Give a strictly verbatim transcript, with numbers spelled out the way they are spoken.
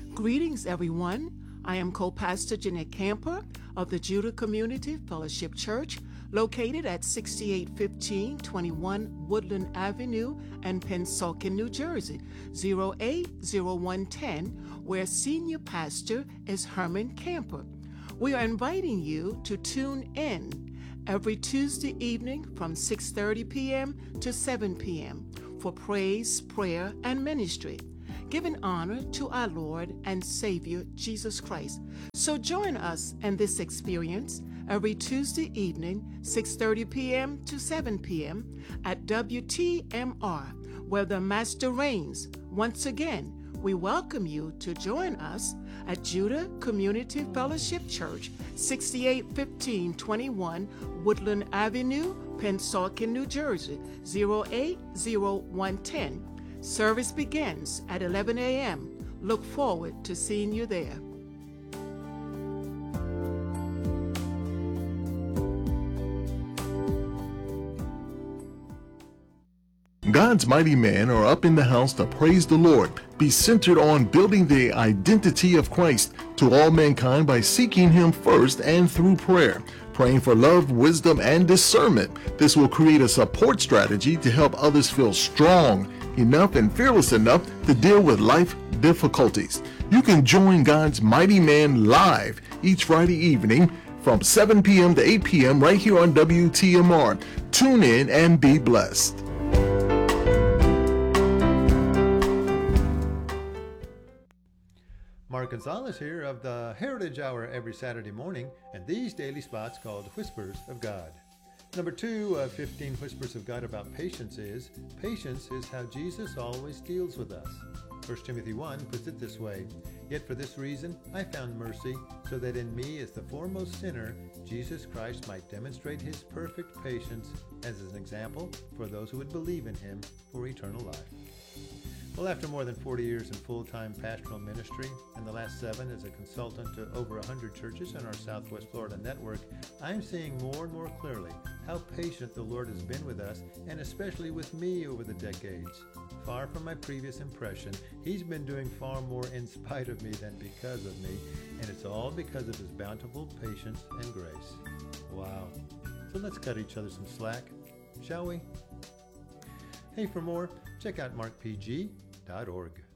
Greetings, everyone. I am co-pastor Jeanette Camper of the Judah Community Fellowship Church, located at sixty-eight fifteen twenty-one Woodland Avenue in Pennsauken, New Jersey, zero eight zero one one zero, where senior pastor is Herman Camper. We are inviting you to tune in every Tuesday evening from six thirty p.m. to seven p.m. for praise, prayer, and ministry, giving honor to our Lord and Savior, Jesus Christ. So join us in this experience every Tuesday evening, six thirty p.m. to seven p.m. at W T M R, where the Master reigns. Once again, we welcome you to join us at Judah Community Fellowship Church, sixty-eight fifteen twenty-one Woodland Avenue, Pennsauken, New Jersey, zero eight zero one one zero. Service begins at eleven a.m. Look forward to seeing you there. God's mighty men are up in the house to praise the Lord, be centered on building the identity of Christ to all mankind by seeking Him first and through prayer, praying for love, wisdom, and discernment. This will create a support strategy to help others feel strong enough and fearless enough to deal with life difficulties. You can join God's mighty man live each Friday evening from seven p.m. to eight p.m. right here on W T M R. Tune in and be blessed. Mark Gonzalez here of the Heritage Hour every Saturday morning, and these daily spots called Whispers of God. Number two of fifteen Whispers of God about patience is, patience is how Jesus always deals with us. First Timothy one puts it this way, "Yet for this reason I found mercy, so that in me as the foremost sinner, Jesus Christ might demonstrate His perfect patience as an example for those who would believe in Him for eternal life." Well, after more than forty years in full-time pastoral ministry and the last seven as a consultant to over one hundred churches in our Southwest Florida network, I'm seeing more and more clearly how patient the Lord has been with us, and especially with me over the decades. Far from my previous impression, He's been doing far more in spite of me than because of me, and it's all because of His bountiful patience and grace. Wow. So let's cut each other some slack, shall we? Hey, for more, check out mark p g dot org.